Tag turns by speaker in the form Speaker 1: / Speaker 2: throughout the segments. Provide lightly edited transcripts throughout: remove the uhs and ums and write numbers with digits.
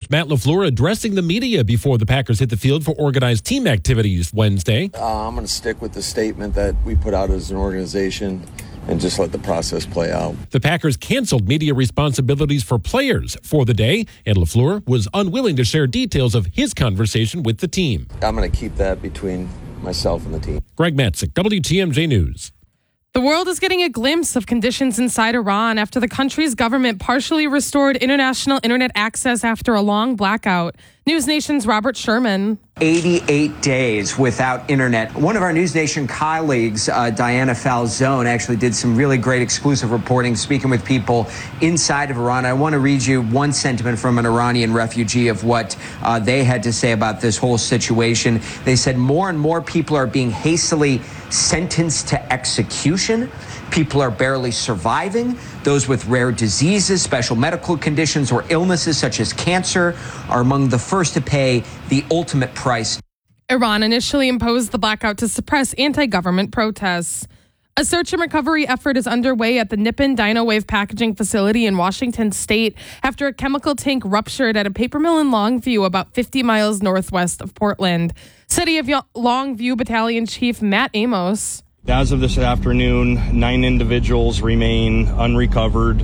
Speaker 1: Matt LaFleur addressing the media before the Packers hit the field for organized team activities Wednesday.
Speaker 2: I'm going to stick with the statement that we put out as an organization and just let the process play out.
Speaker 1: The Packers canceled media responsibilities for players for the day, and LaFleur was unwilling to share details of his conversation with the team.
Speaker 2: I'm going to keep that between myself and the team.
Speaker 1: Greg Matzik, WTMJ News.
Speaker 3: The world is getting a glimpse of conditions inside Iran after the country's government partially restored international internet access after a long blackout. News Nation's Robert Sherman.
Speaker 4: 88 days without internet. One of our News Nation colleagues, Diana Falzone, actually did some really great exclusive reporting, speaking with people inside of Iran. I want to read you one sentiment from an Iranian refugee of what they had to say about this whole situation. They said more and more people are being hastily sentenced to execution. People are barely surviving. Those with rare diseases, special medical conditions, or illnesses such as cancer are among the first to pay the ultimate price.
Speaker 3: Iran initially imposed the blackout to suppress anti-government protests. A search and recovery effort is underway at the Nippon Dynawave packaging facility in Washington state after a chemical tank ruptured at a paper mill in Longview, about 50 miles northwest of Portland. City of Longview Battalion Chief Matt Amos.
Speaker 5: As of this afternoon, 9 individuals remain unrecovered.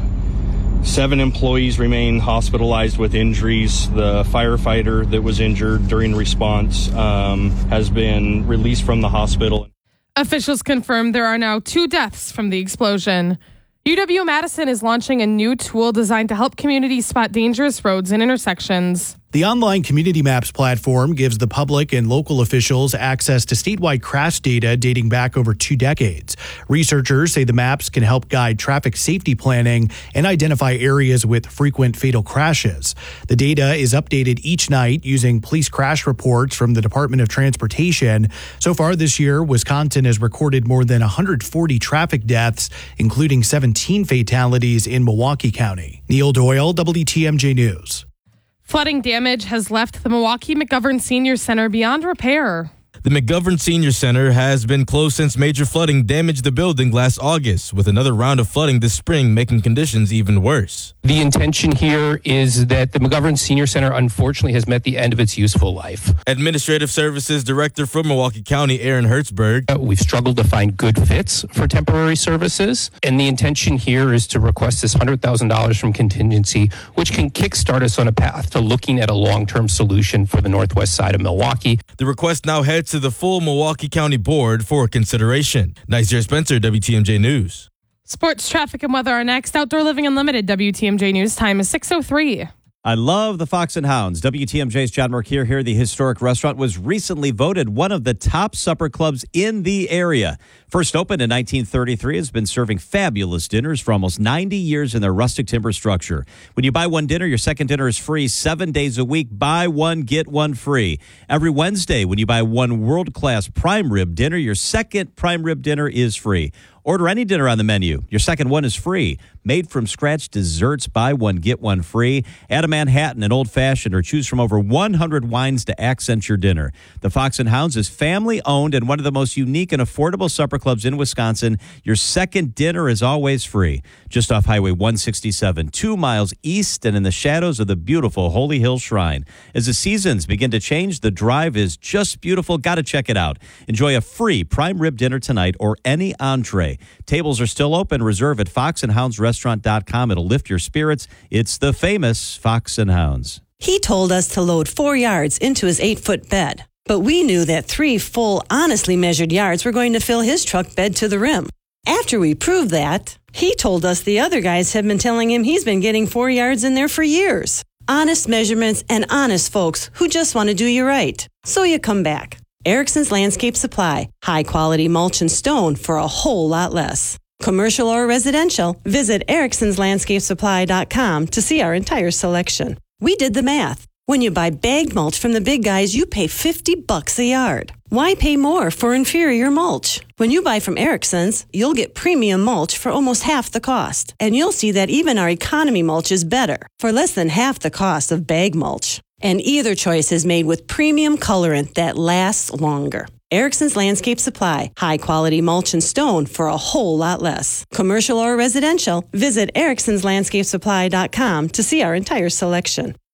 Speaker 5: 7 employees remain hospitalized with injuries. The firefighter that was injured during response has been released from the hospital.
Speaker 3: Officials confirmed there are now 2 deaths from the explosion. UW-Madison is launching a new tool designed to help communities spot dangerous roads and intersections.
Speaker 6: The online Community Maps platform gives the public and local officials access to statewide crash data dating back over 2 decades. Researchers say the maps can help guide traffic safety planning and identify areas with frequent fatal crashes. The data is updated each night using police crash reports from the Department of Transportation. So far this year, Wisconsin has recorded more than 140 traffic deaths, including 17 fatalities in Milwaukee County. Neil Doyle, WTMJ News.
Speaker 3: Flooding damage has left the Milwaukee McGovern Senior Center beyond repair.
Speaker 7: The McGovern Senior Center has been closed since major flooding damaged the building last August, with another round of flooding this spring making conditions even worse.
Speaker 8: The intention here is that the McGovern Senior Center unfortunately has met the end of its useful life.
Speaker 7: Administrative Services Director from Milwaukee County, Aaron Hertzberg.
Speaker 8: We've struggled to find good fits for temporary services, and the intention here is to request this $100,000 from contingency, which can kickstart us on a path to looking at a long-term solution for the northwest side of Milwaukee.
Speaker 7: The request now heads to the full Milwaukee County Board for consideration. Nizer Spencer, WTMJ News.
Speaker 3: Sports, traffic, and weather are next. Outdoor Living Unlimited, WTMJ News. Time is 6:03.
Speaker 9: I love the Fox and Hounds. WTMJ's John Morkier here. The historic restaurant was recently voted one of the top supper clubs in the area. First opened in 1933, has been serving fabulous dinners for almost 90 years in their rustic timber structure. When you buy one dinner, your second dinner is free 7 days a week. Buy one, get one free. Every Wednesday, when you buy one world-class prime rib dinner, your second prime rib dinner is free. Order any dinner on the menu. Your second one is free. Made from scratch desserts, buy one, get one free. Add a Manhattan, an old-fashioned, or choose from over 100 wines to accent your dinner. The Fox and Hounds is family-owned and one of the most unique and affordable supper clubs in Wisconsin. Your second dinner is always free. Just off Highway 167, 2 miles east and in the shadows of the beautiful Holy Hill Shrine. As the seasons begin to change, the drive is just beautiful. Got to check it out. Enjoy a free prime rib dinner tonight or any entree. Tables are still open. Reserve at foxandhoundsrestaurant.com. It'll lift your spirits. It's the famous Fox and Hounds.
Speaker 10: He told us to load 4 yards into his 8-foot bed. But we knew that 3 full, honestly measured yards were going to fill his truck bed to the rim. After we proved that, he told us the other guys have been telling him he's been getting 4 yards in there for years. Honest measurements and honest folks who just want to do you right. So you come back. Erickson's Landscape Supply. High-quality mulch and stone for a whole lot less. Commercial or residential, visit ericksonslandscapesupply.com to see our entire selection. We did the math. When you buy bagged mulch from the big guys, you pay $50 a yard. Why pay more for inferior mulch? When you buy from Erickson's, you'll get premium mulch for almost half the cost. And you'll see that even our economy mulch is better for less than half the cost of bag mulch. And either choice is made with premium colorant that lasts longer. Erickson's Landscape Supply. High-quality mulch and stone for a whole lot less. Commercial or residential, visit ericksonslandscapesupply.com to see our entire selection.